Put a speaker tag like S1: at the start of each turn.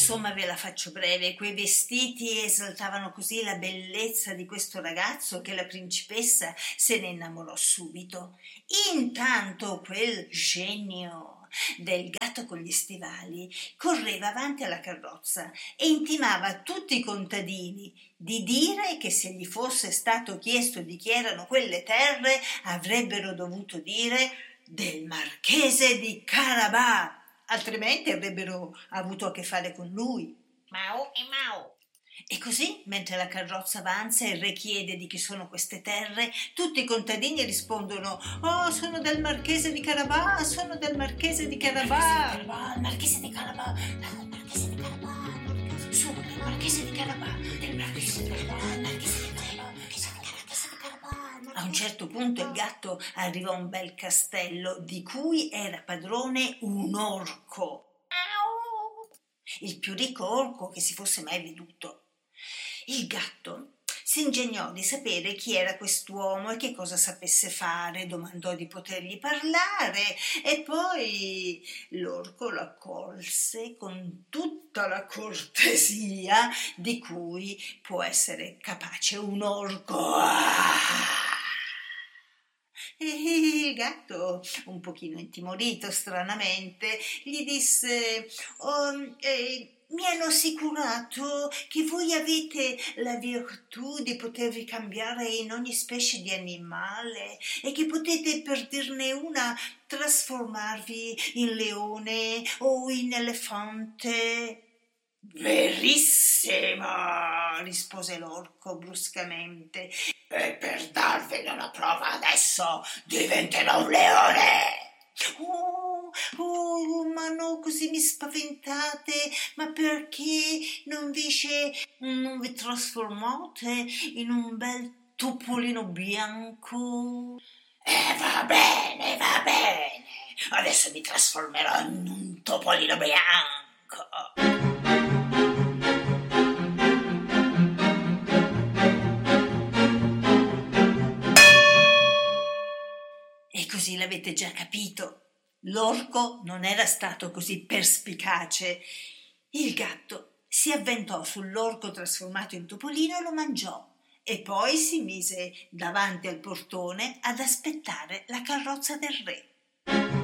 S1: Insomma, ve la faccio breve, quei vestiti esaltavano così la bellezza di questo ragazzo che la principessa se ne innamorò subito. Intanto quel genio del gatto con gli stivali correva avanti alla carrozza e intimava a tutti i contadini di dire che se gli fosse stato chiesto di chi erano quelle terre avrebbero dovuto dire del marchese di Carabà, altrimenti avrebbero avuto a che fare con lui.
S2: Mau e Mau.
S1: E così, mentre la carrozza avanza e il re chiede di chi sono queste terre, tutti i contadini rispondono: «Oh, sono del marchese di Carabà, sono del marchese di Carabà».
S2: Il marchese di Carabà, il marchese di Carabà,
S1: Sono del marchese di Carabà, del marchese di Carabà,
S2: il marchese di Carabà, il marchese di Carabà.
S1: A un certo punto il gatto arrivò a un bel castello di cui era padrone un orco, il più ricco orco che si fosse mai veduto. Il gatto si ingegnò di sapere chi era quest'uomo e che cosa sapesse fare, domandò di potergli parlare e poi l'orco lo accolse con tutta la cortesia di cui può essere capace un orco. E il gatto, un pochino intimorito stranamente, gli disse: «Mi hanno assicurato che voi avete la virtù di potervi cambiare in ogni specie di animale e che potete, per dirne una, trasformarvi in leone o in elefante». «Verissimo», rispose l'orco bruscamente.
S2: E per darvene una prova adesso diventerò un leone.
S1: Ma no, così mi spaventate, ma perché non vi trasformate in un bel topolino bianco?
S2: Va bene, va bene. Adesso mi trasformerò in un topolino bianco.
S1: E così l'avete già capito. L'orco non era stato così perspicace. Il gatto si avventò sull'orco trasformato in topolino e lo mangiò e poi si mise davanti al portone ad aspettare la carrozza del re.